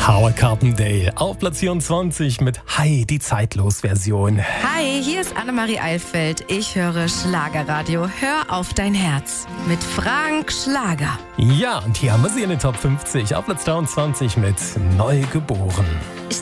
Howard Carpendale auf Platz 24 mit Hi, die Zeitlos-Version. Hi, hier ist Annemarie Eilfeld. Ich höre Schlagerradio. Hör auf dein Herz mit Frank Schlager. Ja, und hier haben wir sie in den Top 50 auf Platz 23 mit Neugeboren.